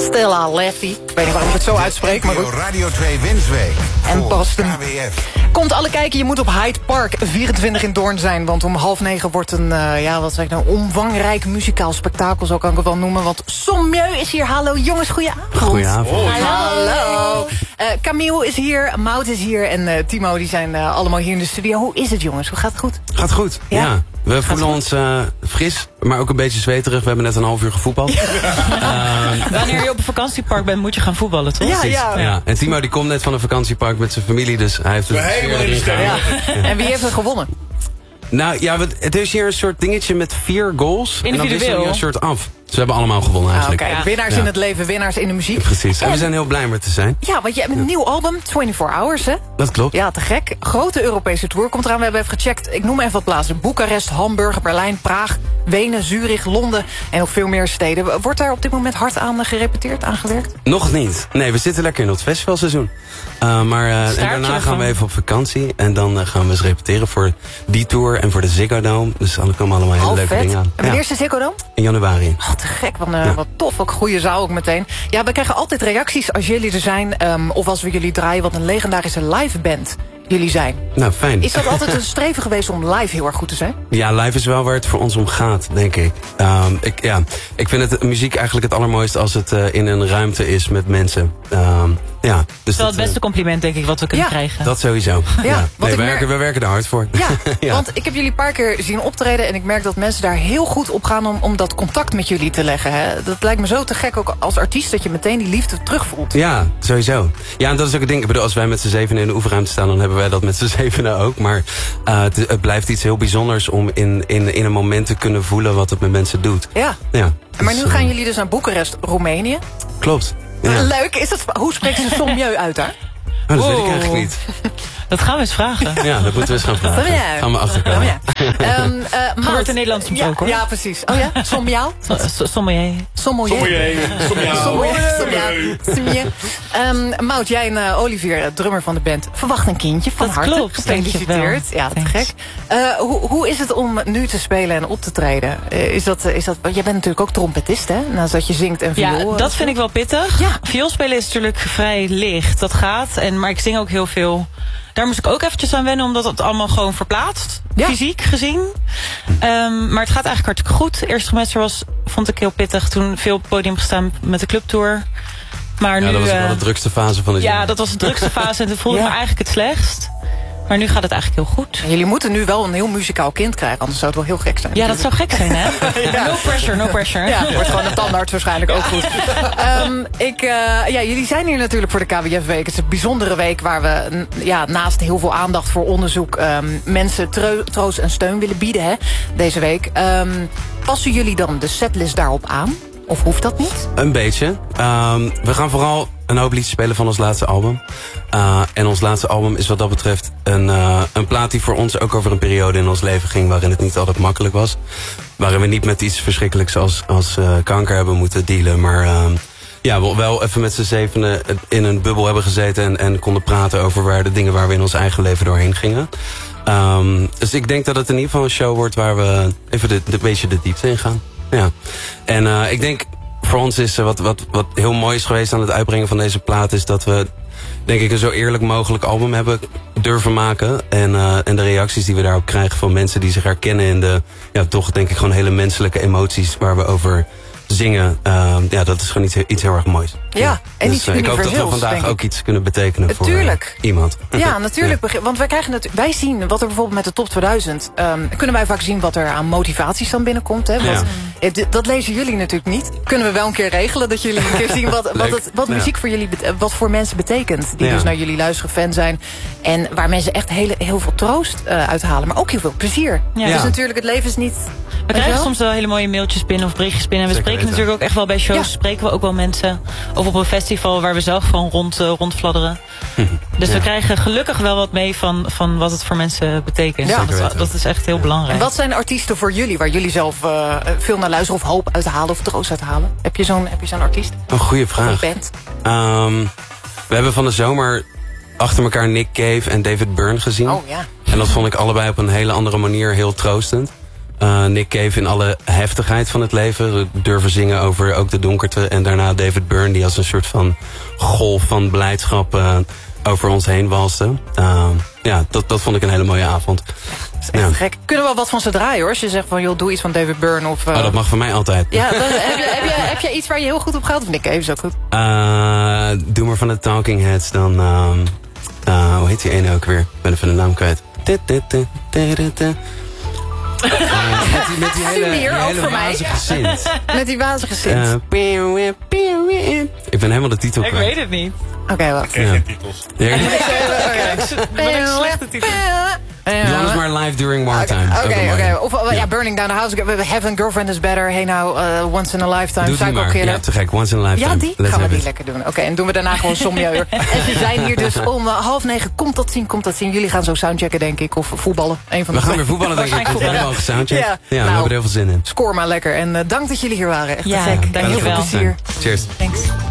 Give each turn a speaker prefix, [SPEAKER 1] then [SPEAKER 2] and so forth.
[SPEAKER 1] Stella Lefty. Ik weet niet waarom ik het zo uitspreek, maar goed.
[SPEAKER 2] Radio 2 Winstweek.
[SPEAKER 1] En Boston.
[SPEAKER 2] KWF.
[SPEAKER 1] Komt alle kijken, je moet op Hyde Park 24 in Doorn zijn. Want om 8:30 wordt een, omvangrijk muzikaal spektakel, zo kan ik het wel noemen. Want Sommieu is hier. Hallo jongens, goedenavond.
[SPEAKER 3] Goedenavond.
[SPEAKER 1] Hallo. Camille is hier, Maud is hier en Timo, die zijn allemaal hier in de studio. Hoe is het jongens? Hoe gaat het goed?
[SPEAKER 3] Gaat goed, ja. We voelen ons fris, maar ook een beetje zweterig. We hebben net een half uur gevoetbald.
[SPEAKER 4] Wanneer je op een vakantiepark bent, moet je gaan voetballen, toch?
[SPEAKER 1] Ja.
[SPEAKER 3] En Timo die komt net van een vakantiepark met zijn familie, dus hij heeft het
[SPEAKER 5] helemaal in de stem.
[SPEAKER 1] Ja. En wie heeft er gewonnen?
[SPEAKER 3] Nou ja, het is hier een soort dingetje met 4 goals. En dan wisselen je een soort af. Dus we hebben allemaal gewonnen eigenlijk.
[SPEAKER 1] Oké, winnaars in het leven, winnaars in de muziek.
[SPEAKER 3] Precies, en we zijn heel blij om er te zijn.
[SPEAKER 1] Ja, want je hebt een nieuw album, 24 Hours, hè?
[SPEAKER 3] Dat klopt.
[SPEAKER 1] Ja, te gek. Grote Europese tour komt eraan. We hebben even gecheckt. Ik noem even wat plaatsen. Boekarest, Hamburg, Berlijn, Praag, Wenen, Zurich, Londen en nog veel meer steden. Wordt daar op dit moment hard aan gerepeteerd, aangewerkt?
[SPEAKER 3] Nog niet. Nee, we zitten lekker in het festivalseizoen. En daarna gaan we even op vakantie. En dan gaan we eens repeteren voor die tour en voor de Ziggo Dome. Dus dan komen allemaal hele leuke dingen aan.
[SPEAKER 1] En wanneer is de Ziggo Dome?
[SPEAKER 3] In januari.
[SPEAKER 1] Oh, te gek. Wat tof. Ook goede zaal ook meteen. Ja, we krijgen altijd reacties als jullie er zijn. Of als we jullie draaien. Wat een legendarische live band jullie zijn.
[SPEAKER 3] Nou, fijn.
[SPEAKER 1] Is dat altijd een streven geweest om live heel erg goed te zijn?
[SPEAKER 3] Ja, live is wel waar het voor ons om gaat, denk ik. Ik vind het muziek eigenlijk het allermooiste als het in een ruimte is met mensen. Dus
[SPEAKER 4] dat is wel het beste compliment, denk ik, wat we kunnen krijgen.
[SPEAKER 3] Dat sowieso. Nee, we werken er hard voor.
[SPEAKER 1] Ja, want ik heb jullie een paar keer zien optreden en ik merk dat mensen daar heel goed op gaan om dat contact met jullie te leggen. Hè? Dat lijkt me zo te gek ook als artiest dat je meteen die liefde terugvoelt.
[SPEAKER 3] Ja, sowieso. Ja, en dat is ook het ding. Ik bedoel, als wij met z'n zevenen in de oefenruimte staan, dan hebben wij dat met z'n zevenen ook. Maar het blijft iets heel bijzonders om in een moment te kunnen voelen wat het met mensen doet.
[SPEAKER 1] Ja. Maar nu gaan jullie dus naar Boekarest, Roemenië.
[SPEAKER 3] Klopt. Ja.
[SPEAKER 1] Leuk. Hoe spreekt ze Sommieu uit daar?
[SPEAKER 3] Dat weet ik eigenlijk niet.
[SPEAKER 4] Dat gaan we eens vragen.
[SPEAKER 3] Ja, dat moeten we eens gaan vragen. Gaan we achterkomen.
[SPEAKER 4] Gebeurt in Nederland soms ook, hoor.
[SPEAKER 1] Ja, precies. Oh ja? Sommieu? Maud, jij en Olivier, drummer van de band, verwacht een kindje. Van harte.
[SPEAKER 4] Klopt.
[SPEAKER 1] Gefeliciteerd. Ja, te gek. Hoe is het om nu te spelen en op te treden? Jij bent natuurlijk ook trompetist, hè? Naast dat je zingt en viool.
[SPEAKER 4] Ja, dat vind ik wel pittig.
[SPEAKER 1] Ja.
[SPEAKER 4] Viool spelen is natuurlijk vrij licht. Dat gaat. Maar ik zing ook heel veel. Daar moest ik ook eventjes aan wennen, omdat het allemaal gewoon verplaatst.
[SPEAKER 1] Ja.
[SPEAKER 4] Fysiek gezien. Maar het gaat eigenlijk hartstikke goed. Het eerste semester vond ik heel pittig. Toen veel op het podium gestaan met de clubtour. Maar nu,
[SPEAKER 3] dat was wel de drukste fase van het jaar.
[SPEAKER 4] Ja, dat was de drukste fase. En toen voelde ik me eigenlijk het slechtst. Maar nu gaat het eigenlijk heel goed.
[SPEAKER 1] Jullie moeten nu wel een heel muzikaal kind krijgen, anders zou het wel heel gek zijn.
[SPEAKER 4] Ja, dat zou gek zijn, hè? No pressure.
[SPEAKER 1] Ja, wordt gewoon een tandarts waarschijnlijk ook goed. Jullie zijn hier natuurlijk voor de KWF-week. Het is een bijzondere week waar we naast heel veel aandacht voor onderzoek mensen troost en steun willen bieden, hè, deze week. Passen jullie dan de setlist daarop aan? Of hoeft dat niet?
[SPEAKER 3] Een beetje. We gaan vooral een hoop liedjes spelen van ons laatste album. En ons laatste album is wat dat betreft een plaat die voor ons ook over een periode in ons leven ging waarin het niet altijd makkelijk was. Waarin we niet met iets verschrikkelijks als kanker hebben moeten dealen. Maar wel even met z'n zevenen in een bubbel hebben gezeten en konden praten over de dingen waar we in ons eigen leven doorheen gingen. Dus ik denk dat het in ieder geval een show wordt waar we even een beetje de diepte in gaan. Ja. En ik denk voor ons is wat heel mooi is geweest aan het uitbrengen van deze plaat is dat we, denk ik, een zo eerlijk mogelijk album hebben durven maken. En de reacties die we daarop krijgen van mensen die zich herkennen in de, toch denk ik gewoon hele menselijke emoties waar we over zingen. Dat is gewoon iets heel erg moois.
[SPEAKER 1] Ja, en
[SPEAKER 3] dus,
[SPEAKER 1] iets
[SPEAKER 3] ik hoop dat we vandaag ook iets kunnen betekenen voor iemand.
[SPEAKER 1] Ja, natuurlijk. Ja. Want wij zien wat er bijvoorbeeld met de top 2000... kunnen wij vaak zien wat er aan motivaties dan binnenkomt. Hè? Dat lezen jullie natuurlijk niet. Kunnen we wel een keer regelen dat jullie een keer zien wat muziek voor jullie, wat voor mensen betekent. Die dus naar jullie luisteren, fan zijn. En waar mensen echt heel veel troost uithalen. Maar ook heel veel plezier. Ja. Dus natuurlijk, het leven is niet...
[SPEAKER 4] We krijgen soms wel hele mooie mailtjes binnen of berichtjes binnen. En we spreken natuurlijk ook echt wel bij shows. Spreken we ook wel mensen. Of op een festival waar we zelf gewoon rondfladderen. Dus we krijgen gelukkig wel wat mee van wat het voor mensen betekent. Ja. Dat is echt heel belangrijk. En
[SPEAKER 1] wat zijn artiesten voor jullie waar jullie zelf veel naar luisteren of hoop uithalen of troost uithalen? Heb je zo'n artiest?
[SPEAKER 3] Een goede vraag. We hebben van de zomer achter elkaar Nick Cave en David Byrne gezien.
[SPEAKER 1] Oh ja.
[SPEAKER 3] En dat vond ik allebei op een hele andere manier heel troostend. Nick Cave in alle heftigheid van het leven. Durven zingen over ook de donkerte. En daarna David Byrne, die als een soort van golf van blijdschap over ons heen walste. Dat vond ik een hele mooie avond.
[SPEAKER 1] Dat is echt gek. Kunnen we wel wat van ze draaien, hoor? Als je zegt van, joh, doe iets van David Byrne of...
[SPEAKER 3] dat mag van mij altijd.
[SPEAKER 1] Ja, heb jij iets waar je heel goed op gaat? Of Nick Cave is ook goed?
[SPEAKER 3] Doe maar van de Talking Heads dan... hoe heet die ene ook weer? Ik ben even de naam kwijt. Met die hele wazige sint.
[SPEAKER 1] Met die wazige sint.
[SPEAKER 3] Ik ben helemaal de titel kwijt.
[SPEAKER 4] Ik weet het niet.
[SPEAKER 1] Oké, wat?
[SPEAKER 2] Ik ken geen titels.
[SPEAKER 4] Slechte titel.
[SPEAKER 3] Doe alles maar live during wartime.
[SPEAKER 1] Oké. Of Burning Down the House. Heaven, Girlfriend is Better. Hey now, Once in a Lifetime.
[SPEAKER 3] Psycho Killer. Ja, te gek. Once in a Lifetime.
[SPEAKER 1] Ja, die? Gaan we die lekker doen. Oké, en doen we daarna gewoon Sommieuur. En ze zijn hier dus om 8:30. Komt dat zien. Jullie gaan zo soundchecken, denk ik. Of voetballen.
[SPEAKER 3] We gaan weer voetballen, denk ik. We hebben al gesoundcheckt. Ja, we hebben er heel veel zin in.
[SPEAKER 1] Score maar lekker. En dank dat jullie hier waren. Echt
[SPEAKER 4] ja,
[SPEAKER 1] te gek.
[SPEAKER 4] Dank je wel.
[SPEAKER 1] Heel veel plezier.
[SPEAKER 3] Cheers.
[SPEAKER 1] Thanks.